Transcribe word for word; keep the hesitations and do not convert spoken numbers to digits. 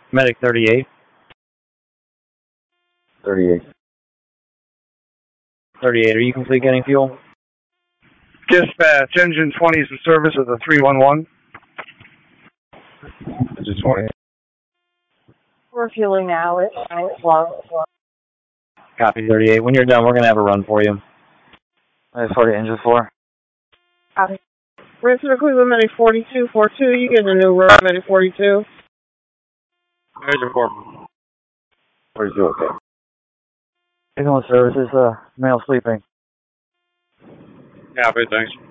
Medic thirty-eight. thirty-eight. thirty-eight, are you complete getting fuel? Dispatch, engine twenty is in service of the three one one. Engine twenty. We're fueling now. It's slow. Copy, thirty-eight. When you're done, we're going to have a run for you. Medic forty, engine four. Copy. Renton Cleveland, Medic forty-two forty-two. You get a new road, Medic forty-two. Engine four. forty-two, okay. Signal services, uh, male sleeping. Copy, thanks.